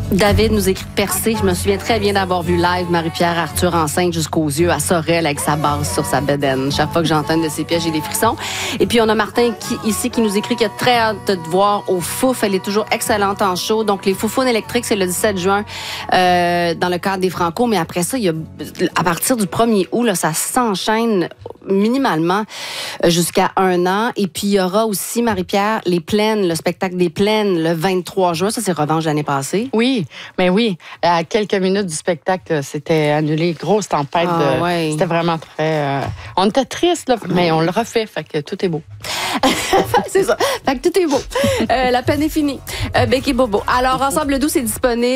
David nous écrit Percé. Je me souviens très bien d'avoir vu live Marie-Pierre Arthur enceinte jusqu'aux yeux à Sorel avec sa base sur sa bedaine. Chaque fois que j'entends de ses pièges, j'ai des frissons. Et puis, on a Martin qui nous écrit qu'il a très hâte de te voir au Fouf. Elle est toujours excellente en show. Donc, les Foufounes électriques, c'est le 17 juin dans le cadre des Franco. Mais après ça, il y a, à partir du 1er août, là, ça s'enchaîne minimalement jusqu'à 1 an. Et puis, il y aura aussi, Marie-Pierre, les Plaines, le spectacle des Plaines, le 23 juin. Ça, c'est revanche l'année passée. Oui, mais oui. À quelques minutes du spectacle, c'était annulé. Grosse tempête. Ouais. C'était vraiment très... on était tristes, là, mais on le refait. Fait que tout est beau. C'est ça. Fait que tout est beau. La peine est finie. Bec et Bobo. Alors, Ensemble Doux, c'est disponible.